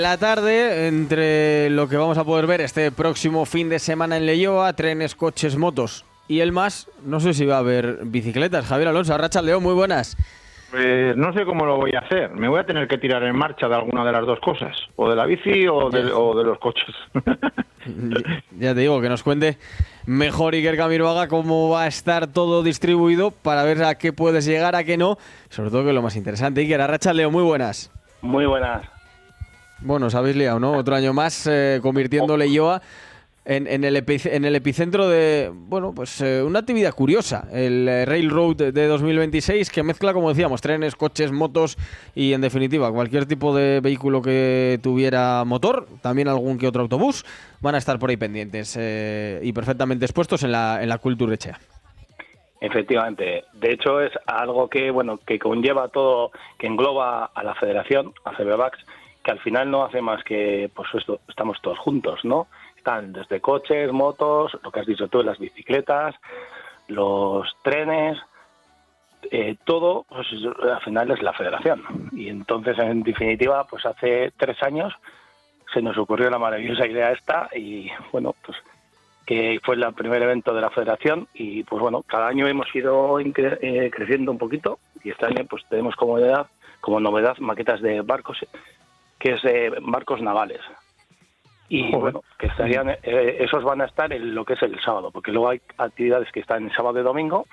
La tarde, entre lo que vamos a poder ver este próximo fin de semana en Leioa, trenes, coches, motos y el más, no sé si va a haber bicicletas. Javier Alonso, Arratsaldeon, muy buenas. Pues no sé cómo lo voy a hacer. Me voy a tener que tirar en marcha de alguna de las dos cosas. O de la bici o de los coches. Ya te digo, que nos cuente mejor Iker Camiroaga cómo va a estar todo distribuido para ver a qué puedes llegar, a qué no. Sobre todo que lo más interesante. Iker, Arratsaldeon, muy buenas. Muy buenas. Bueno, os habéis liado, ¿no? Otro año más convirtiendo Leioa en el epicentro de, bueno, pues una actividad curiosa, el Railroad de 2026, que mezcla, como decíamos, trenes, coches, motos y, en definitiva, cualquier tipo de vehículo que tuviera motor, también algún que otro autobús, van a estar por ahí pendientes y perfectamente expuestos en la Kultur Etxea. Efectivamente. De hecho, es algo que, bueno, que conlleva todo, que engloba a la federación, a CBVAX, que al final no hace más que, pues esto, estamos todos juntos, ¿no? Están desde coches, motos, lo que has dicho tú, las bicicletas, los trenes, todo, pues al final es la federación. Y entonces, en definitiva, pues hace 3 años se nos ocurrió la maravillosa idea esta y, bueno, pues que fue el primer evento de la federación y, pues bueno, cada año hemos ido creciendo un poquito y este año pues tenemos como novedad maquetas de barcos, que es barcos navales. Y bueno, que estarían, esos van a estar en lo que es el sábado, porque luego hay actividades que están en sábado y domingo,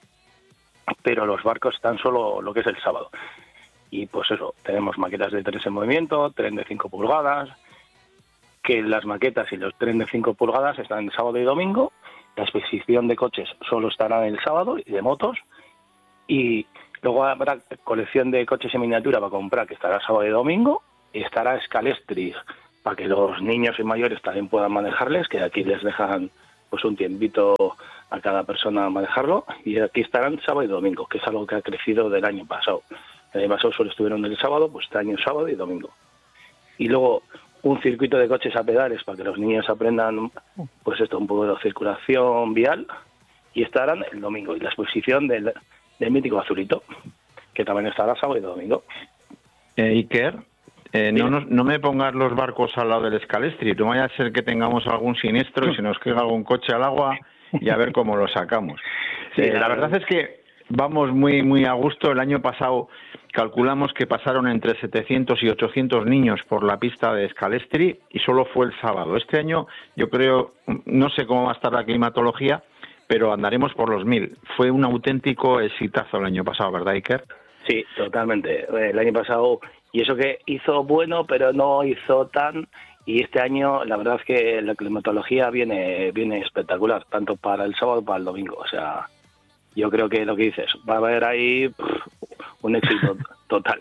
pero los barcos están solo lo que es el sábado. Y pues eso, tenemos maquetas de trenes en movimiento, tren de 5 pulgadas, que las maquetas y los trenes de 5 pulgadas están el sábado y domingo, la exposición de coches solo estará el sábado y de motos, y luego habrá colección de coches en miniatura para comprar, que estará sábado y domingo, y estará Scalestri, para que los niños y mayores también puedan manejarles, que aquí les dejan pues un tiempito a cada persona manejarlo, y aquí estarán sábado y domingo, que es algo que ha crecido del año pasado. El año pasado solo estuvieron el sábado, pues este año sábado y domingo. Y luego un circuito de coches a pedales para que los niños aprendan pues esto, un poco de circulación vial, y estarán el domingo. Y la exposición del mítico azulito, que también estará sábado y domingo. Iker, no me pongas los barcos al lado del Scalestri. No vaya a ser que tengamos algún siniestro y se nos caiga algún coche al agua y a ver cómo lo sacamos. Sí, la verdad es que vamos muy, muy a gusto. El año pasado calculamos que pasaron entre 700 y 800 niños por la pista de Scalestri y solo fue el sábado. Este año yo creo, no sé cómo va a estar la climatología, pero andaremos por los 1000. Fue un auténtico exitazo el año pasado, ¿verdad, Iker? Sí, totalmente. El año pasado, y eso que hizo bueno, pero no hizo tan, y este año la verdad es que la climatología viene espectacular, tanto para el sábado como para el domingo. O sea, yo creo que lo que dices, va a haber ahí un éxito total.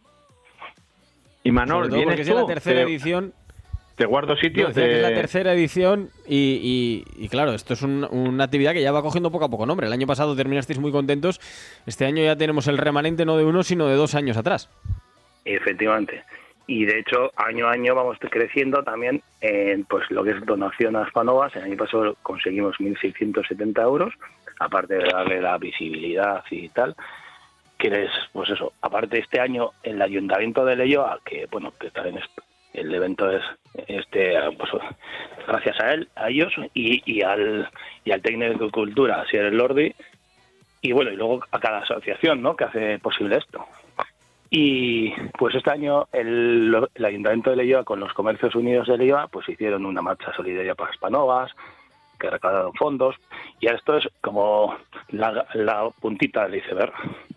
Y Manol, porque es la tercera edición. Te guardo sitio. Es la tercera edición y claro, esto es una actividad que ya va cogiendo poco a poco nombre. El año pasado terminasteis muy contentos. Este año ya tenemos el remanente no de 1, sino de 2 años atrás. Efectivamente. Y de hecho, año a año vamos creciendo también en pues lo que es donación a Aspanovas. El año pasado conseguimos 1.670 euros, aparte de darle la visibilidad y tal. Que es, pues eso, aparte este año el Ayuntamiento de Leioa, que bueno, que también el evento es pues gracias a ellos y al técnico de cultura, Asier El Lordi, y bueno, y luego a cada asociación, ¿no?, que hace posible esto. Y pues este año el Ayuntamiento de Leioa con los Comercios Unidos de Leioa pues hicieron una marcha solidaria para Aspanovas, que recaudaron fondos, y esto es como la puntita del iceberg.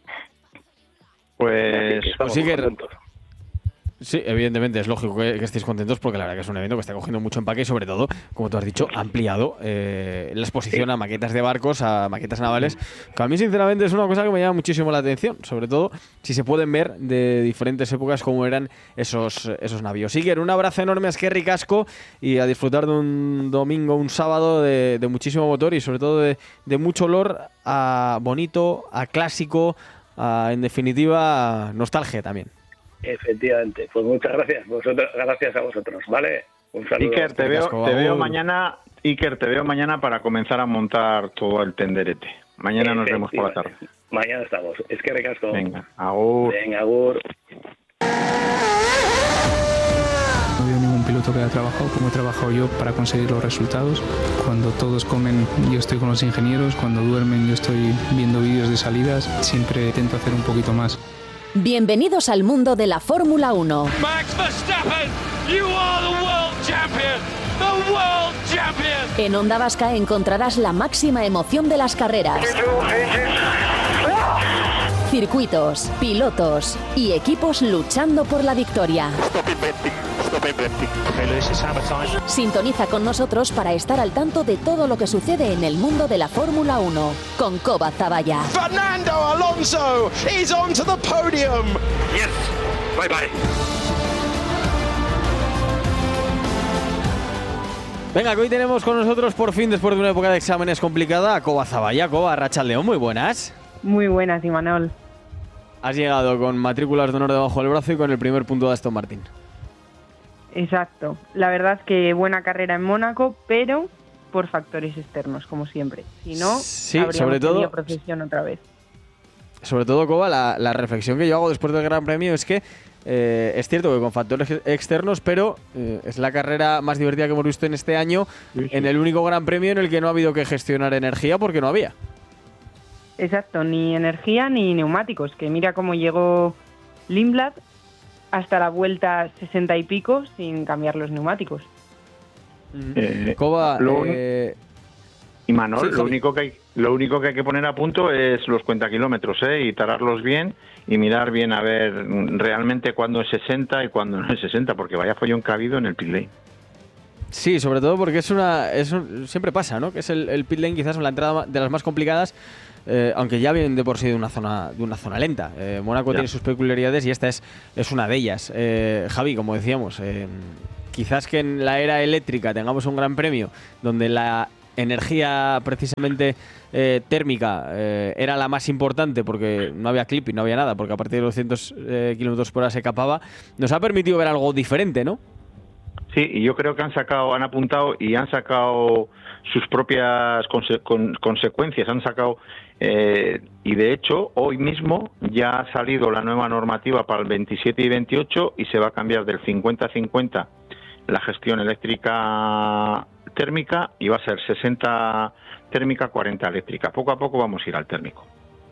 Pues sí que sí, evidentemente es lógico que estéis contentos porque la verdad que es un evento que está cogiendo mucho empaque y sobre todo, como tú has dicho, ampliado la exposición a maquetas de barcos, a maquetas navales, que a mí sinceramente es una cosa que me llama muchísimo la atención, sobre todo si se pueden ver de diferentes épocas cómo eran esos navíos. Iker, un abrazo enorme a Esquerri Casco y a disfrutar de un domingo, un sábado de muchísimo motor y sobre todo de mucho olor a bonito, a clásico, en definitiva a nostalgia también. Efectivamente, pues muchas gracias gracias a vosotros, ¿vale? Un saludo. Iker, te veo mañana. Iker, te veo mañana para comenzar a montar todo el tenderete. Mañana nos vemos por la tarde. Mañana estamos. Es que recasco. Venga, agur. Venga, agur. piloto que ha trabajado, como he trabajado yo para conseguir los resultados. Cuando todos comen, yo estoy con los ingenieros. Cuando duermen, yo estoy viendo vídeos de salidas. Siempre intento hacer un poquito más. Bienvenidos al mundo de la Fórmula 1. Max Verstappen, you are the world champion, the world champion. En Onda Vasca encontrarás la máxima emoción de las carreras. Circuitos, pilotos y equipos luchando por la victoria. Sintoniza con nosotros para estar al tanto de todo lo que sucede en el mundo de la Fórmula 1 con Coba Zaballa. Fernando Alonso is onto the podium. Yes, bye bye. Venga, que hoy tenemos con nosotros por fin, después de una época de exámenes complicada, a Coba Zaballa. Coba, Arratsaldeon, muy buenas. Muy buenas, Imanol. Has llegado con matrículas de honor debajo del brazo y con el primer punto de Aston Martin. Exacto. La verdad es que buena carrera en Mónaco, pero por factores externos, como siempre. Si no, sí, habríamos tenido procesión otra vez. Sobre todo, Coba, la reflexión que yo hago después del Gran Premio es que es cierto que con factores externos, pero es la carrera más divertida que hemos visto en este año, sí. En el único Gran Premio en el que no ha habido que gestionar energía porque no había. Exacto, ni energía ni neumáticos, que mira cómo llegó Lindblad hasta la vuelta 60 y pico sin cambiar los neumáticos. Coba, y Manol, sí, lo único que hay que poner a punto es los cuentakilómetros, y tararlos bien y mirar bien a ver realmente cuándo es 60 y cuándo no es 60, porque vaya follón que ha habido en el pit lane. Sí, sobre todo porque siempre pasa, ¿no? Que es el pit lane quizás la entrada de las más complicadas. Aunque ya vienen de por sí de una zona lenta. Mónaco tiene sus peculiaridades y esta es una de ellas. Javi, como decíamos, quizás que en la era eléctrica tengamos un gran premio donde la energía precisamente térmica era la más importante porque no había clip y no había nada, porque a partir de los 200 km por hora se capaba, nos ha permitido ver algo diferente, ¿no? Sí, y yo creo que han apuntado y han sacado sus propias consecuencias, han sacado, y de hecho hoy mismo ya ha salido la nueva normativa para el 27 y 28 y se va a cambiar del 50-50 la gestión eléctrica térmica y va a ser 60 térmica, 40 eléctrica. Poco a poco vamos a ir al térmico.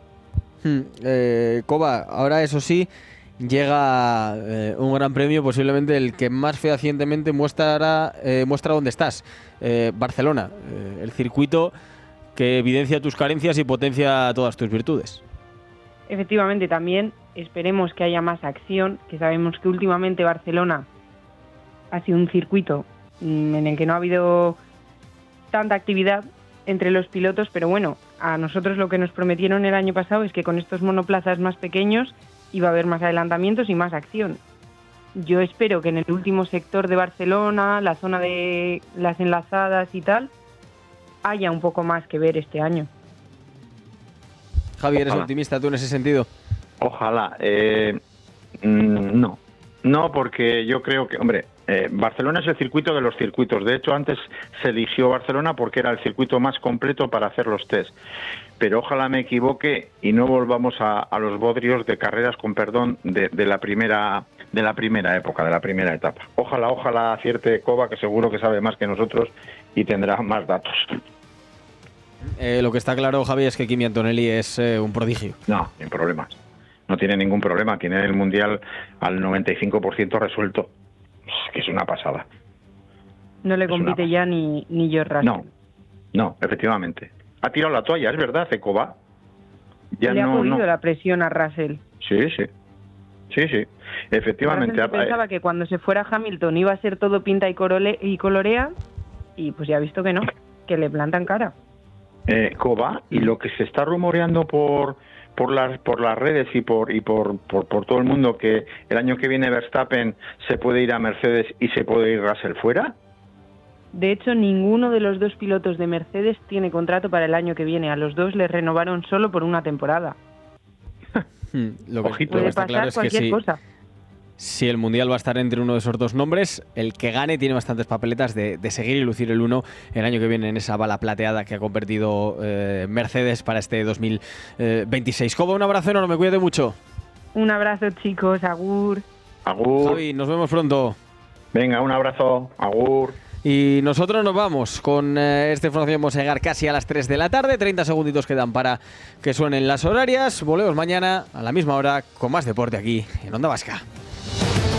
Coba, ahora eso sí, llega un gran premio, posiblemente el que más fehacientemente muestra dónde estás. Barcelona, el circuito que evidencia tus carencias y potencia todas tus virtudes. Efectivamente, también esperemos que haya más acción, que sabemos que últimamente Barcelona ha sido un circuito en el que no ha habido tanta actividad entre los pilotos, pero bueno, a nosotros lo que nos prometieron el año pasado es que con estos monoplazas más pequeños iba a haber más adelantamientos y más acción. Yo espero que en el último sector de Barcelona, la zona de las enlazadas y tal, haya un poco más que ver este año. Javi, ¿eres optimista tú en ese sentido? Ojalá. No, porque yo creo que, Barcelona es el circuito de los circuitos. De hecho, antes se eligió Barcelona porque era el circuito más completo para hacer los test. Pero ojalá me equivoque y no volvamos a los bodrios de carreras, con perdón, de la primera época, de la primera etapa. Ojalá acierte Coba, que seguro que sabe más que nosotros y tendrá más datos. Lo que está claro, Javi, es que Kimi Antonelli es un prodigio. No, sin problemas. No tiene ningún problema. Tiene el Mundial al 95% resuelto. Que es una pasada. No le compite ya ni George Russell. No, efectivamente. Ha tirado la toalla, es verdad, Coba. Ya le ha cogido la presión a Russell. Sí. Efectivamente. Russell pensaba que cuando se fuera Hamilton iba a ser todo pinta y colorea, y pues ya ha visto que no, que le plantan cara. Coba, y lo que se está rumoreando por las redes y por todo el mundo, que el año que viene Verstappen se puede ir a Mercedes y se puede ir Russell fuera. De hecho, ninguno de los dos pilotos de Mercedes tiene contrato para el año que viene. A los dos les renovaron solo por una temporada. Lo que puede está pasar claro es cualquier que cosa. Si el Mundial va a estar entre uno de esos dos nombres, el que gane tiene bastantes papeletas de seguir y lucir el uno el año que viene en esa bala plateada que ha convertido Mercedes para este 2026. Coba, un abrazo enorme, cuídate mucho. Un abrazo, chicos, agur. Agur. Javi, nos vemos pronto. Venga, un abrazo, agur. Y nosotros nos vamos con esta información. Vamos a llegar casi a las 3 de la tarde. 30 segunditos quedan para que suenen las horarias. Volvemos mañana a la misma hora con más deporte aquí en Onda Vasca.